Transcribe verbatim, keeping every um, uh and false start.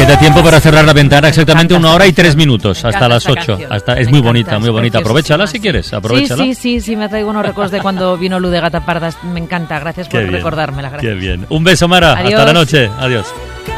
da tiempo para cerrar la ventana exactamente una hora y tres minutos, hasta las ocho. Hasta, es muy bonita, muy bonita. Aprovechala si quieres, aprovechala. Sí, sí, sí, sí, me traigo unos recuerdos de cuando vino Lu de Gata Parda. Me encanta, gracias por recordármela. Gracias. Qué bien. Un beso, Mara. Adiós. Hasta la noche. Adiós.